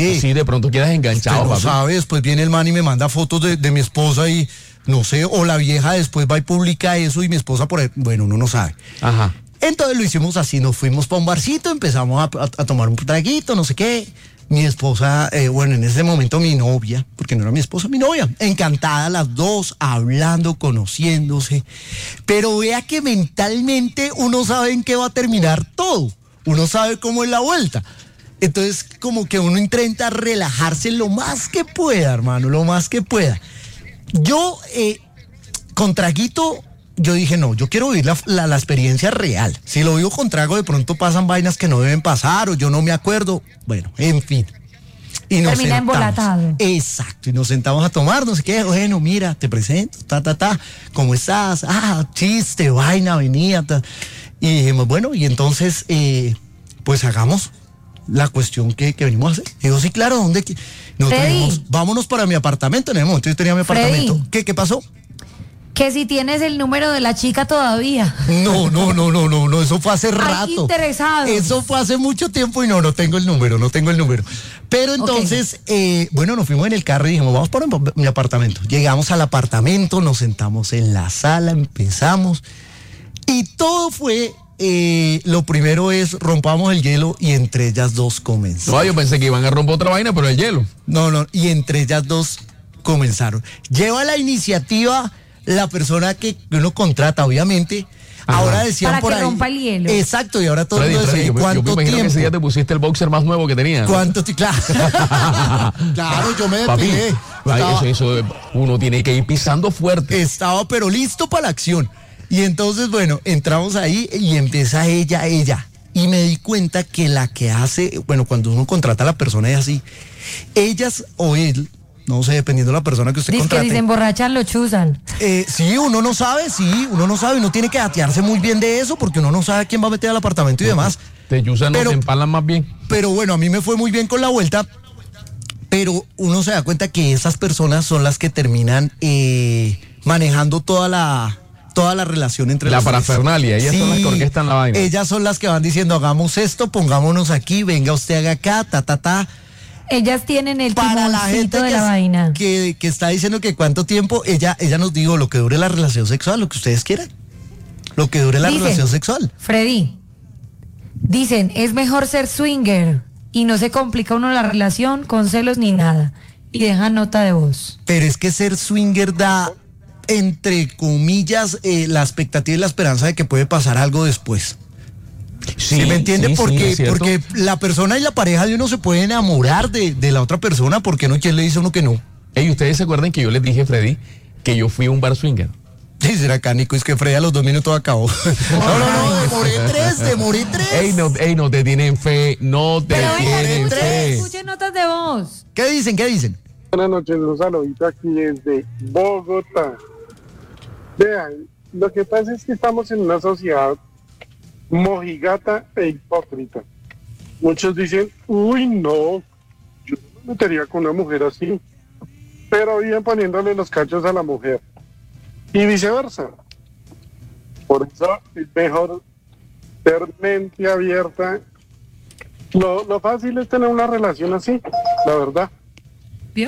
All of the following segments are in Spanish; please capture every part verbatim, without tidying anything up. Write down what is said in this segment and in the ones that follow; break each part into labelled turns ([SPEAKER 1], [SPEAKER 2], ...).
[SPEAKER 1] sé.
[SPEAKER 2] Sí, de pronto quedas enganchado,
[SPEAKER 1] Usted no
[SPEAKER 2] papi.
[SPEAKER 1] sabe, después viene el man y me manda fotos de, de mi esposa y no sé, o la vieja después va y publica eso y mi esposa por ahí, bueno, uno no sabe.
[SPEAKER 2] Ajá.
[SPEAKER 1] Entonces lo hicimos así, nos fuimos para un barcito, empezamos a, a, a tomar un traguito, no sé qué. Mi esposa, eh, bueno, en ese momento mi novia, porque no era mi esposa, mi novia, encantada las dos, hablando, conociéndose. Pero vea que mentalmente uno sabe en qué va a terminar todo, uno sabe cómo es la vuelta. Entonces como que uno intenta relajarse lo más que pueda, hermano, lo más que pueda. Yo, eh, con traguito... Yo dije, no, yo quiero vivir la, la, la experiencia real. Si lo vivo con trago, de pronto pasan vainas que no deben pasar o yo no me acuerdo. Bueno, en fin. Y nos
[SPEAKER 3] Termina
[SPEAKER 1] sentamos.
[SPEAKER 3] embolatado.
[SPEAKER 1] Exacto, y nos sentamos a tomar, no sé qué. Bueno, mira, te presento, ta, ta, ta. ¿Cómo estás? Ah, chiste, vaina, venía. Ta. Y dijimos, bueno, y entonces, eh, pues hagamos la cuestión que, que venimos a hacer. Y yo, sí, claro, ¿dónde? Nosotros dijimos, vámonos para mi apartamento. En ese momento yo tenía mi apartamento.
[SPEAKER 3] Freddy.
[SPEAKER 1] ¿Qué, qué pasó?
[SPEAKER 3] Que si tienes el número de la chica todavía.
[SPEAKER 1] No, no, no, no, no, no, eso fue hace
[SPEAKER 3] Hay
[SPEAKER 1] rato.
[SPEAKER 3] interesados.
[SPEAKER 1] Eso fue hace mucho tiempo y no, no tengo el número, no tengo el número. Pero entonces, okay. eh, bueno, nos fuimos en el carro y dijimos, vamos para mi apartamento. Llegamos al apartamento, nos sentamos en la sala, empezamos y todo fue, eh, lo primero es rompamos el hielo y entre ellas dos comenzó.
[SPEAKER 2] No, yo pensé que iban a romper otra vaina, pero el hielo.
[SPEAKER 1] No, no, y entre ellas dos comenzaron. Lleva la iniciativa la persona que uno contrata, obviamente. Ajá. Ahora decían
[SPEAKER 3] para
[SPEAKER 1] por
[SPEAKER 3] que
[SPEAKER 1] ahí.
[SPEAKER 3] rompa el hielo.
[SPEAKER 1] Exacto, y ahora todo el mundo decía,
[SPEAKER 2] yo,
[SPEAKER 1] ¿cuánto
[SPEAKER 2] yo me imagino
[SPEAKER 1] tiempo?
[SPEAKER 2] que ese día te pusiste el boxer más nuevo que tenía.
[SPEAKER 1] ¿Cuánto tiempo? Claro. Claro, yo me
[SPEAKER 2] Papi,
[SPEAKER 1] despedí.
[SPEAKER 2] Estaba... eso, eso, uno tiene que ir pisando fuerte.
[SPEAKER 1] Estaba, pero listo para la acción. Y entonces, bueno, entramos ahí y empieza ella, ella. Y me di cuenta que la que hace, bueno, cuando uno contrata a la persona es así. Ellas o él, no sé, dependiendo de la persona que usted
[SPEAKER 3] Dice
[SPEAKER 1] contrate.
[SPEAKER 3] que si se emborrachan, lo chuzan.
[SPEAKER 1] Eh, sí, uno no sabe, sí, uno no sabe, uno tiene que datearse muy bien de eso porque uno no sabe quién va a meter al apartamento y demás.
[SPEAKER 2] Te chuzan, no te empalan más bien.
[SPEAKER 1] Pero bueno, a mí me fue muy bien con la vuelta, pero uno se da cuenta que esas personas son las que terminan eh, manejando toda la... toda la relación entre
[SPEAKER 2] la
[SPEAKER 1] los
[SPEAKER 2] parafernalia, ellas sí, son las que orquestan la vaina.
[SPEAKER 1] Ellas son las que van diciendo, hagamos esto, pongámonos aquí, venga usted haga acá, ta, ta, ta.
[SPEAKER 3] Ellas tienen el
[SPEAKER 1] para la gente
[SPEAKER 3] de
[SPEAKER 1] que,
[SPEAKER 3] la vaina.
[SPEAKER 1] Que, que está diciendo que cuánto tiempo, ella, ella nos dijo lo que dure la relación sexual, lo que ustedes quieran. Lo que dure la
[SPEAKER 3] dicen,
[SPEAKER 1] relación sexual.
[SPEAKER 3] Freddy, dicen, es mejor ser swinger y no se complica uno la relación con celos ni nada. Y deja nota de voz.
[SPEAKER 1] Pero es que ser swinger da, entre comillas, eh, la expectativa y la esperanza de que puede pasar algo después. Sí, ¿sí me entiende? Sí, porque, sí, porque la persona y la pareja de uno se puede enamorar de, de la otra persona, porque no, ¿quién le dice a uno que no?
[SPEAKER 2] Ey, ¿ustedes se acuerdan que yo les dije, Freddy, que yo fui a un bar swinger?
[SPEAKER 1] Sí, será cánico, es que Freddy a los dos minutos acabó. No, no, no, demoré tres, demoré tres.
[SPEAKER 2] Ey, no, ey, no te tienen fe, no te
[SPEAKER 3] Pero
[SPEAKER 2] tienen
[SPEAKER 3] escuchen,
[SPEAKER 2] fe.
[SPEAKER 3] Escuchen notas de voz.
[SPEAKER 1] ¿Qué dicen? ¿Qué dicen?
[SPEAKER 4] Buenas noches, un saludito aquí desde Bogotá. Vean, lo que pasa es que estamos en una sociedad mojigata e hipócrita. Muchos dicen, uy, no, yo no me metería con una mujer así, pero viven poniéndole los cachos a la mujer y viceversa. Por eso es mejor ser mente abierta. Lo, lo fácil es tener una relación así, la verdad.
[SPEAKER 3] ¿Vio?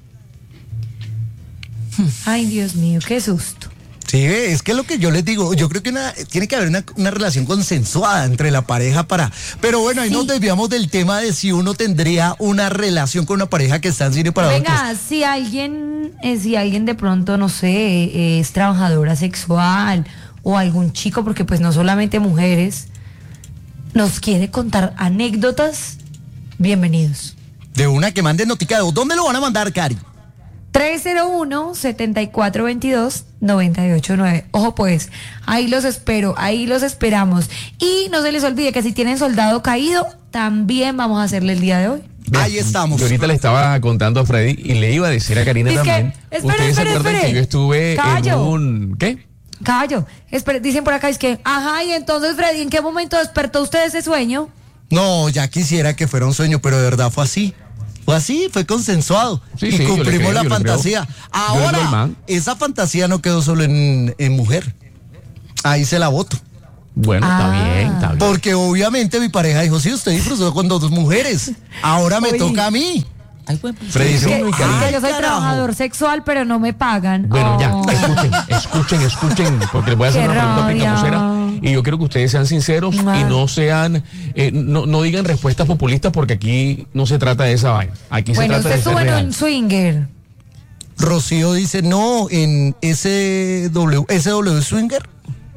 [SPEAKER 3] Ay, Dios mío, qué susto.
[SPEAKER 1] Sí, es que es lo que yo les digo, yo creo que una, tiene que haber una, una relación consensuada entre la pareja para... Pero bueno, ahí sí. Nos desviamos del tema de si uno tendría una relación con una pareja que está en cine para
[SPEAKER 3] Venga,
[SPEAKER 1] adultos.
[SPEAKER 3] si alguien, eh, si alguien de pronto, no sé, eh, es trabajadora sexual o algún chico, porque pues no solamente mujeres, nos quiere contar anécdotas, bienvenidos.
[SPEAKER 1] De una que mande notica de voz. ¿Dónde lo van a mandar, Cari?
[SPEAKER 3] tres cero uno, siete cuatro dos dos, nueve ocho nueve. Ojo pues, ahí los espero, ahí los esperamos. Y no se les olvide que si tienen soldado caído, también vamos a hacerle el día de hoy.
[SPEAKER 1] Bien, ahí estamos.
[SPEAKER 2] Yo ahorita le estaba contando a Freddy y le iba a decir a Karina
[SPEAKER 3] es
[SPEAKER 2] también.
[SPEAKER 3] Que, espere,
[SPEAKER 2] Ustedes
[SPEAKER 3] espere,
[SPEAKER 2] se acuerdan
[SPEAKER 3] espere.
[SPEAKER 2] que yo estuve
[SPEAKER 3] Callo.
[SPEAKER 2] en un... ¿Qué?
[SPEAKER 3] Callo. Espere, dicen por acá, es que, ajá, y entonces Freddy, ¿en qué momento despertó usted ese sueño?
[SPEAKER 1] No, ya quisiera que fuera un sueño, pero de verdad fue así. Fue así, fue consensuado.
[SPEAKER 2] Sí,
[SPEAKER 1] y
[SPEAKER 2] sí,
[SPEAKER 1] cumplimos
[SPEAKER 2] creo,
[SPEAKER 1] la fantasía. Ahora, esa fantasía no quedó solo en, en mujer. Ahí se la voto.
[SPEAKER 2] Bueno,
[SPEAKER 3] Ah.
[SPEAKER 2] está bien, está bien.
[SPEAKER 1] Porque obviamente mi pareja dijo, sí, usted disfrutó con dos mujeres. Ahora me
[SPEAKER 3] Oye.
[SPEAKER 1] toca a mí.
[SPEAKER 5] Ay, pues,
[SPEAKER 2] Freddy,
[SPEAKER 3] Es
[SPEAKER 2] sí,
[SPEAKER 3] que,
[SPEAKER 2] no, y
[SPEAKER 3] es que
[SPEAKER 2] Karina.
[SPEAKER 3] yo soy
[SPEAKER 1] Ay,
[SPEAKER 3] trabajador sexual, pero no me pagan.
[SPEAKER 2] Bueno, ya,
[SPEAKER 3] Oh.
[SPEAKER 2] escuchen, escuchen, escuchen, porque les voy a hacer
[SPEAKER 3] Qué
[SPEAKER 2] una pregunta
[SPEAKER 3] rabia.
[SPEAKER 2] picamosera y yo quiero que ustedes sean sinceros
[SPEAKER 3] Ah.
[SPEAKER 2] y no sean, eh, no, no digan respuestas populistas porque aquí no se trata de esa vaina. Aquí
[SPEAKER 3] Bueno,
[SPEAKER 2] se trata
[SPEAKER 3] usted
[SPEAKER 2] de ser
[SPEAKER 3] estuvo en
[SPEAKER 2] real.
[SPEAKER 3] un swinger.
[SPEAKER 1] Rocío dice, no, en S W, S W Swinger.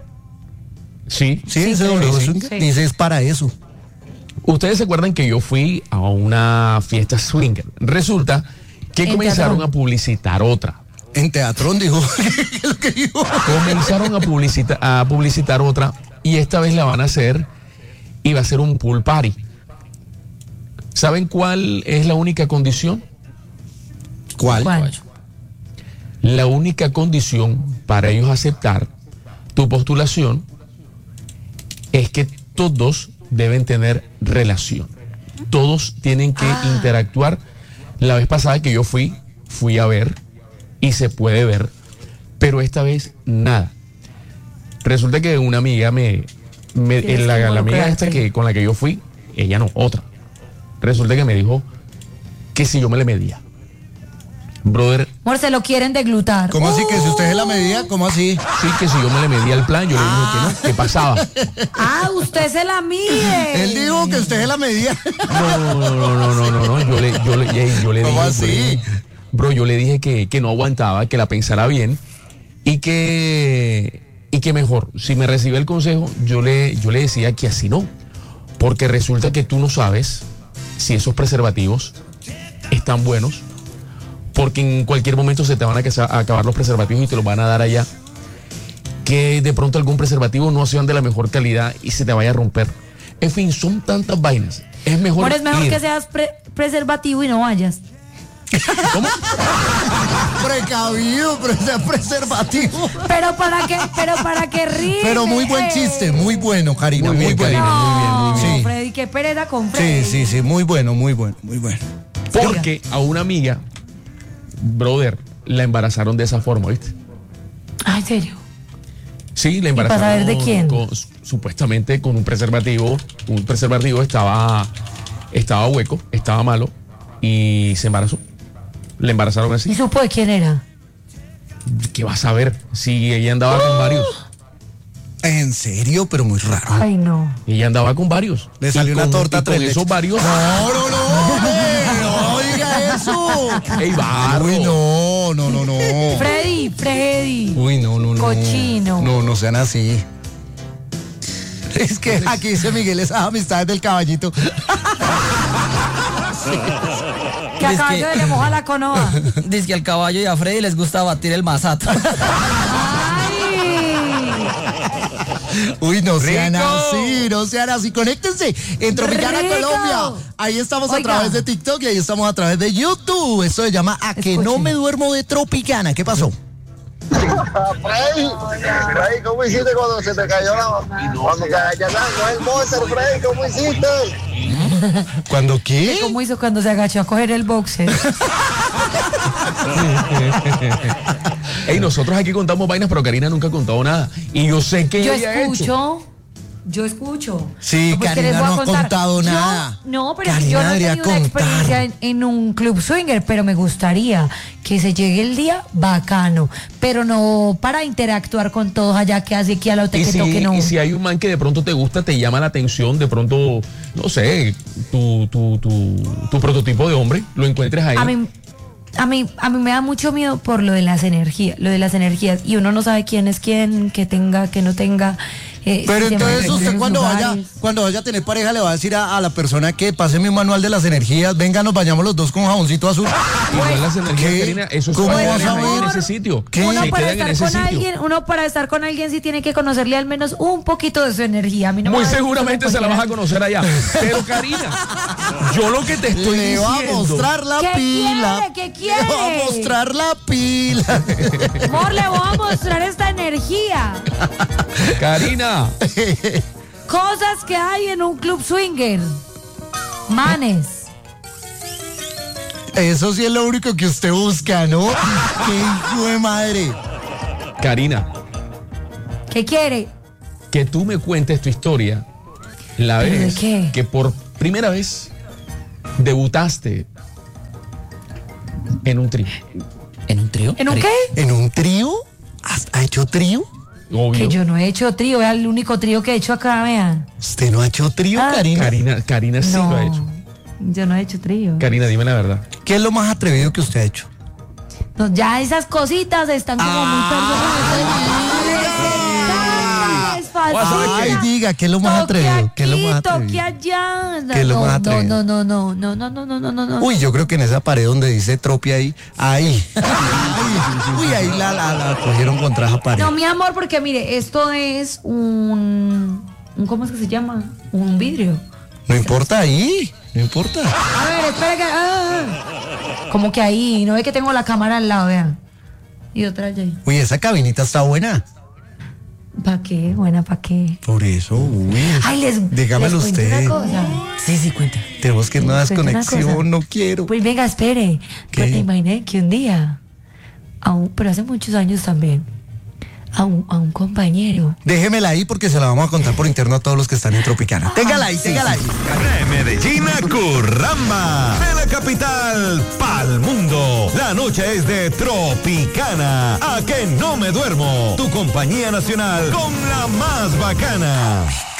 [SPEAKER 2] Sí.
[SPEAKER 1] Sí,
[SPEAKER 3] Sí,
[SPEAKER 1] S W
[SPEAKER 3] creo.
[SPEAKER 1] Swinger.
[SPEAKER 3] Sí.
[SPEAKER 1] Dice, es para eso.
[SPEAKER 2] Ustedes se acuerdan que yo fui a una fiesta swinger. Resulta que
[SPEAKER 3] En
[SPEAKER 2] comenzaron
[SPEAKER 3] teatro.
[SPEAKER 2] a publicitar otra.
[SPEAKER 1] En Teatrón dijo, ¿qué es lo que dijo?
[SPEAKER 2] Comenzaron a, publicita- a publicitar otra y esta vez la van a hacer y va a ser un pool party. ¿Saben cuál es la única condición?
[SPEAKER 1] ¿Cuál?
[SPEAKER 3] ¿Cuál?
[SPEAKER 2] La única condición para ellos aceptar tu postulación es que todos deben tener relación. Todos tienen que
[SPEAKER 3] Ah.
[SPEAKER 2] interactuar. La vez pasada que yo fui, fui a ver y se puede ver, pero esta vez nada. Resulta que una amiga me, me
[SPEAKER 3] Tienes
[SPEAKER 2] la,
[SPEAKER 3] que
[SPEAKER 2] la amiga
[SPEAKER 3] involucrarte.
[SPEAKER 2] esta que con la que yo fui, ella no, otra. Resulta que me dijo que si yo me le medía. Brother,
[SPEAKER 3] Amor, se lo quieren deglutar.
[SPEAKER 1] ¿Cómo así que si usted es la medida? ¿Cómo así?
[SPEAKER 2] sí, que si yo me le medía el plan, yo le dije que no, ¿qué pasaba?
[SPEAKER 3] Ah, usted se la mide.
[SPEAKER 1] Él dijo que usted es la medida.
[SPEAKER 2] No, no, no, no, no, no, no, yo le, yo le, yo le
[SPEAKER 1] ¿Cómo
[SPEAKER 2] dije,
[SPEAKER 1] así?
[SPEAKER 2] bro, yo le dije que, que no aguantaba, que la pensara bien y que, y que mejor, si me recibe el consejo, yo le, yo le decía que así no, porque resulta que tú no sabes si esos preservativos están buenos, porque en cualquier momento se te van a casa- a acabar los preservativos y te los van a dar allá, que de pronto algún preservativo no sean de la mejor calidad y se te vaya a romper. En fin, son tantas vainas. Es mejor,
[SPEAKER 3] Amor, es mejor
[SPEAKER 2] ir.
[SPEAKER 3] que seas pre- preservativo y no vayas.
[SPEAKER 2] ¿Cómo?
[SPEAKER 1] Precavido, pero sea preservativo.
[SPEAKER 3] Pero para que, pero para que ríe.
[SPEAKER 1] Pero muy buen chiste, muy bueno, Karina.
[SPEAKER 2] Muy
[SPEAKER 1] Muy,
[SPEAKER 2] bien,
[SPEAKER 1] bueno.
[SPEAKER 2] Karina, muy bien, muy
[SPEAKER 3] No,
[SPEAKER 1] bien. Sí.
[SPEAKER 3] Freddy, qué pereza con
[SPEAKER 1] Sí,
[SPEAKER 3] Freddy.
[SPEAKER 1] sí, sí, muy bueno, muy bueno, muy bueno.
[SPEAKER 2] Porque a una amiga, brother, la embarazaron de esa forma, ¿viste?
[SPEAKER 3] Ah, ¿en serio?
[SPEAKER 2] Sí, la
[SPEAKER 3] para
[SPEAKER 2] embarazaron.
[SPEAKER 3] saber de quién?
[SPEAKER 2] con- supuestamente con un preservativo. Un preservativo estaba, estaba hueco, estaba malo y se embarazó. La embarazaron
[SPEAKER 3] ¿Y
[SPEAKER 2] así.
[SPEAKER 3] supo de quién era?
[SPEAKER 2] ¿Qué vas a ver? Si ella andaba con varios.
[SPEAKER 1] En serio, pero muy raro.
[SPEAKER 3] Ay, no.
[SPEAKER 2] Ella andaba con varios.
[SPEAKER 1] Le salió
[SPEAKER 2] Y
[SPEAKER 1] una
[SPEAKER 2] con-
[SPEAKER 1] torta
[SPEAKER 2] y
[SPEAKER 1] tres
[SPEAKER 2] con esos
[SPEAKER 1] leches.
[SPEAKER 2] varios.
[SPEAKER 1] No, no, no, hombre, no diga eso.
[SPEAKER 2] ¡Ey, barro!
[SPEAKER 1] Uy, no, no, no, no.
[SPEAKER 3] Freddy, Freddy.
[SPEAKER 1] Uy, no, no, no.
[SPEAKER 3] Cochino.
[SPEAKER 1] No, no sean así. Es que aquí dice Miguel, esas amistades del caballito.
[SPEAKER 3] Que a
[SPEAKER 5] Es
[SPEAKER 3] caballo
[SPEAKER 5] que-
[SPEAKER 3] de le moja la conoa.
[SPEAKER 5] Dice que al caballo y a Freddy les gusta batir el masato.
[SPEAKER 3] Ay.
[SPEAKER 1] Uy, no sean
[SPEAKER 2] ¡Rico!
[SPEAKER 1] así, no sean así. Conéctense en Tropicana
[SPEAKER 3] ¡Rico!
[SPEAKER 1] Colombia. Ahí estamos a
[SPEAKER 3] Oiga.
[SPEAKER 1] través de TikTok y ahí estamos a través de YouTube. Esto se llama A que no
[SPEAKER 3] Escuchen.
[SPEAKER 1] me duermo de Tropicana. ¿Qué pasó?
[SPEAKER 6] Freddy, Freddy, ¿cómo hiciste cuando se te cayó la cuando te agachó el boxer, Freddy? ¿Cómo hiciste?
[SPEAKER 1] ¿Cuándo qué?
[SPEAKER 3] ¿Cómo hizo cuando se agachó a coger el boxer?
[SPEAKER 2] Ey, nosotros aquí contamos vainas, pero Karina nunca ha contado nada. Y yo sé que
[SPEAKER 3] Yo
[SPEAKER 2] ella ha hecho.
[SPEAKER 3] escucho. Yo escucho.
[SPEAKER 1] Sí,
[SPEAKER 3] Pues, ¿qué
[SPEAKER 1] Karina
[SPEAKER 3] les voy a
[SPEAKER 1] no ha
[SPEAKER 3] contar?
[SPEAKER 1] contado
[SPEAKER 3] Yo-
[SPEAKER 1] nada.
[SPEAKER 3] No, pero
[SPEAKER 1] Karina
[SPEAKER 3] yo no he
[SPEAKER 1] debería
[SPEAKER 3] tenido una
[SPEAKER 1] contar.
[SPEAKER 3] experiencia en, en un club swinger, pero me gustaría que se llegue el día bacano, pero no para interactuar con todos allá que hace aquí a la
[SPEAKER 2] Y
[SPEAKER 3] que
[SPEAKER 2] si,
[SPEAKER 3] toque no.
[SPEAKER 2] y si hay un man que de pronto te gusta, te llama la atención, de pronto, no sé, tu, tu, tu, tu prototipo de hombre, lo encuentres ahí.
[SPEAKER 3] A mí, a mí, a mí me da mucho miedo por lo de las energías, lo de las energías, y uno no sabe quién es quién, que tenga, que no tenga. eh,
[SPEAKER 1] Pero
[SPEAKER 3] si se
[SPEAKER 1] entonces
[SPEAKER 3] maneja en
[SPEAKER 1] usted
[SPEAKER 3] los
[SPEAKER 1] cuando vaya,
[SPEAKER 3] lugares.
[SPEAKER 1] cuando vaya a tener pareja le va a decir a, a la persona que pase mi manual de las energías, venga, nos bañamos los dos con jaboncito azul.
[SPEAKER 2] Igual las energías,
[SPEAKER 1] ¿Qué?
[SPEAKER 2] Karina, eso se
[SPEAKER 1] ¿Cómo
[SPEAKER 2] va a
[SPEAKER 1] vas
[SPEAKER 2] quedar
[SPEAKER 1] a
[SPEAKER 2] ahí en
[SPEAKER 1] ver?
[SPEAKER 2] ese sitio.
[SPEAKER 1] ¿Qué?
[SPEAKER 3] Uno
[SPEAKER 2] Se
[SPEAKER 3] para
[SPEAKER 2] quedan en
[SPEAKER 3] estar
[SPEAKER 2] ese
[SPEAKER 3] con
[SPEAKER 2] sitio.
[SPEAKER 3] alguien, uno para estar con alguien sí tiene que conocerle al menos un poquito de su energía. A mí no me
[SPEAKER 2] Muy
[SPEAKER 3] va a dar
[SPEAKER 2] seguramente
[SPEAKER 3] solo
[SPEAKER 2] se la vas a
[SPEAKER 3] cualquiera.
[SPEAKER 2] conocer allá. Pero Karina, yo lo que te estoy
[SPEAKER 1] Le va a
[SPEAKER 2] diciendo.
[SPEAKER 1] mostrar la
[SPEAKER 3] ¿Qué
[SPEAKER 1] pila.
[SPEAKER 3] quiere? ¿Qué
[SPEAKER 1] Le va a
[SPEAKER 3] quiere?
[SPEAKER 1] mostrar la pila.
[SPEAKER 3] Amor, le voy a mostrar esta energía.
[SPEAKER 2] Karina,
[SPEAKER 3] Cosas que hay en un club swinger. Manes.
[SPEAKER 1] Eso sí es lo único que usted busca, ¿no? Qué hijo de madre.
[SPEAKER 2] Karina,
[SPEAKER 3] ¿Qué quiere?
[SPEAKER 2] que tú me cuentes tu historia la
[SPEAKER 3] ¿Pero de
[SPEAKER 2] vez
[SPEAKER 3] qué?
[SPEAKER 2] que por primera vez debutaste en un trío.
[SPEAKER 5] ¿En un trío?
[SPEAKER 3] ¿En un
[SPEAKER 5] Cari-
[SPEAKER 3] qué?
[SPEAKER 1] ¿En un trío? ¿Has- ¿Ha hecho trío?
[SPEAKER 2] Obvio.
[SPEAKER 3] Que yo no he hecho trío, es el único trío que he hecho acá, vean.
[SPEAKER 1] ¿Usted no ha hecho trío,
[SPEAKER 3] Ah.
[SPEAKER 1] Karina?
[SPEAKER 2] Karina, Karina sí
[SPEAKER 3] no,
[SPEAKER 2] lo ha hecho.
[SPEAKER 3] yo no he hecho trío.
[SPEAKER 2] Karina, dime la verdad.
[SPEAKER 1] ¿Qué es lo más atrevido que usted ha hecho?
[SPEAKER 3] No, ya esas cositas están como muy personales.
[SPEAKER 1] Ay, diga, ¿qué es lo más
[SPEAKER 3] Toque
[SPEAKER 1] atrevido? ¿Qué es lo más
[SPEAKER 3] aquí, toque
[SPEAKER 1] atrevido?
[SPEAKER 3] allá.
[SPEAKER 1] ¿Qué es lo
[SPEAKER 3] no,
[SPEAKER 1] más atrevido?
[SPEAKER 3] No, no, no, no, no, no, no, no, no, no.
[SPEAKER 1] Uy, yo creo que en esa pared donde dice tropia ahí, ahí. Uy, ahí la, la, la cogieron contra esa pared.
[SPEAKER 3] No, mi amor, porque mire, esto es un, un ¿cómo es que se llama? Un vidrio.
[SPEAKER 1] No importa ahí, no importa.
[SPEAKER 3] A ver, espera que. Ah. Como que ahí, no ve que tengo la cámara al lado, vean. Y otra allá.
[SPEAKER 1] Uy, esa cabinita está buena.
[SPEAKER 3] ¿Para qué? Buena, ¿para qué?
[SPEAKER 1] Por eso, uy.
[SPEAKER 3] Ay, les.
[SPEAKER 1] Dígamelo
[SPEAKER 3] les cuento
[SPEAKER 1] usted.
[SPEAKER 3] una cosa.
[SPEAKER 5] Sí, sí, cuenta.
[SPEAKER 1] Tenemos que ir a una
[SPEAKER 3] Les cuento una
[SPEAKER 1] desconexión,
[SPEAKER 3] cosa.
[SPEAKER 1] no quiero.
[SPEAKER 3] Pues venga, espere.
[SPEAKER 1] ¿Qué?
[SPEAKER 3] Pues te imaginé que un día, a un- pero hace muchos años también, a un, a un compañero.
[SPEAKER 1] Déjemela ahí porque se la vamos a contar por interno a todos los que están en Tropicana. Téngala ahí, téngala ahí.
[SPEAKER 7] De Medellín a Curramba, de la capital pa'l mundo. La noche es de Tropicana. A que no me duermo. Tu compañía nacional con la más bacana.